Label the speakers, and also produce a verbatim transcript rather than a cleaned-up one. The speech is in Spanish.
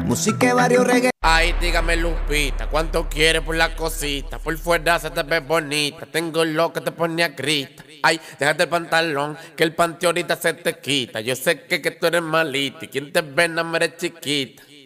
Speaker 1: Música de barrio reggae.
Speaker 2: Ay, dígame Lupita, ¿cuánto quieres por la cosita? Por fuera se te ve bonita, tengo lo que te pone a grita. Ay, déjate el pantalón, que el panty ahorita se te quita. Yo sé que, que tú eres malita y quien te ve no eres chiquita.